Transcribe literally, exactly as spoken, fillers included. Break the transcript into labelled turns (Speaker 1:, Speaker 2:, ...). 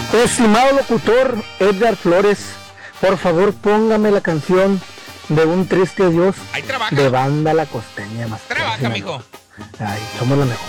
Speaker 1: Estimado locutor Edgar Flores, por favor póngame la canción de Un Triste Adiós
Speaker 2: Ahí trabaja.
Speaker 1: de Banda La Costeña. Más
Speaker 2: trabaja, mijo.
Speaker 1: Ay, somos la mejor.